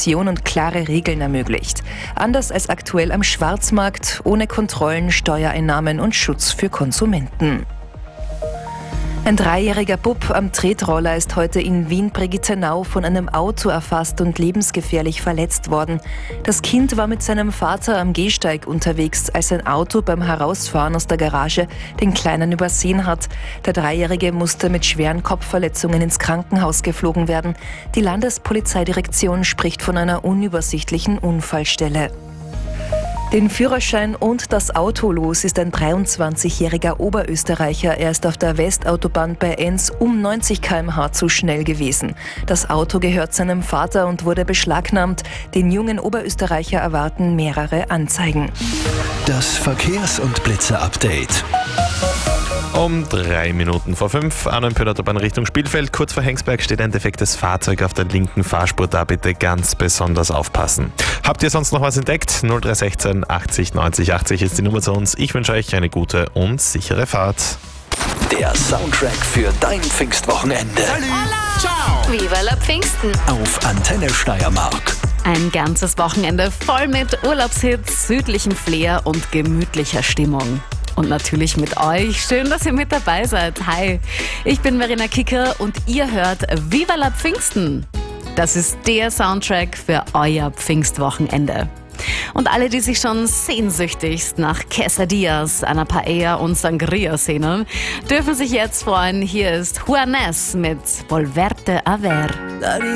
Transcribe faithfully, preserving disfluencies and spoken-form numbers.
Information und klare Regeln ermöglicht. Anders als aktuell am Schwarzmarkt, ohne Kontrollen, Steuereinnahmen und Schutz für Konsumenten. Ein dreijähriger Bub am Tretroller ist heute in Wien-Brigittenau von einem Auto erfasst und lebensgefährlich verletzt worden. Das Kind war mit seinem Vater am Gehsteig unterwegs, als ein Auto beim Herausfahren aus der Garage den Kleinen übersehen hat. Der Dreijährige musste mit schweren Kopfverletzungen ins Krankenhaus geflogen werden. Die Landespolizeidirektion spricht von einer unübersichtlichen Unfallstelle. Den Führerschein und das Auto los ist ein dreiundzwanzigjähriger Oberösterreicher. Er ist auf der Westautobahn bei Enns um neunzig Kilometer pro Stunde zu schnell gewesen. Das Auto gehört seinem Vater und wurde beschlagnahmt. Den jungen Oberösterreicher erwarten mehrere Anzeigen. Das Verkehrs- und Blitzer-Update. Um drei Minuten vor fünf, an der Autobahn Richtung Spielfeld. Kurz vor Hengsberg steht ein defektes Fahrzeug auf der linken Fahrspur. Da bitte ganz besonders aufpassen. Habt ihr sonst noch was entdeckt? null drei eins sechs achtzig neunzig achtzig ist die Nummer zu uns. Ich wünsche euch eine gute und sichere Fahrt. Der Soundtrack für dein Pfingstwochenende. Ciao! Viva la Pfingsten! Auf Antenne Steiermark. Ein ganzes Wochenende voll mit Urlaubshits, südlichem Flair und gemütlicher Stimmung. Und natürlich mit euch. Schön, dass ihr mit dabei seid. Hi, ich bin Verena Kicker und ihr hört Viva la Pfingsten. Das ist der Soundtrack für euer Pfingstwochenende. Und alle, die sich schon sehnsüchtigst nach Quesadillas, einer Paella und Sangria sehnen, dürfen sich jetzt freuen. Hier ist Juanes mit Volverte a ver.